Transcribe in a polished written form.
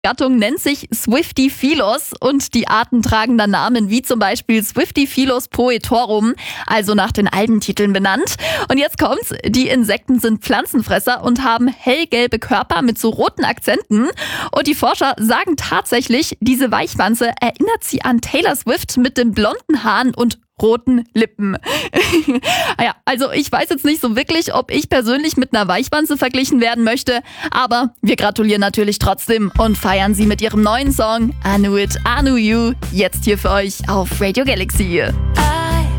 Gattung nennt sich Swiftyphilos und die Arten tragen dann Namen wie zum Beispiel Swiftyphilos poetorum, also nach den Albentiteln benannt. Und jetzt kommt's, die Insekten sind Pflanzenfresser und haben hellgelbe Körper mit so roten Akzenten. Und die Forscher sagen tatsächlich, diese Weichwanze erinnert sie an Taylor Swift mit den blonden Haaren und roten Lippen. Ja, also ich weiß jetzt nicht so wirklich, ob ich persönlich mit einer Weichwanze verglichen werden möchte, aber wir gratulieren natürlich trotzdem und feiern sie mit ihrem neuen Song I Knew It, I Knew You, jetzt hier für euch auf Radio Galaxy.